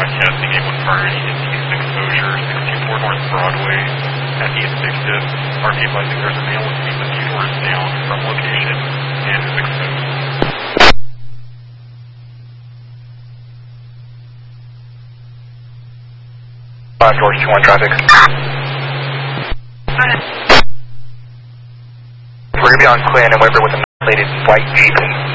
broadcasting 81 Harmony in east exposure, 624 North Broadway at East Exit. RP advising there's a male with feet with 2 doors down from location and is exposed. Doors 21 traffic. We're going to be on Clan and Weber with a plated white Jeep.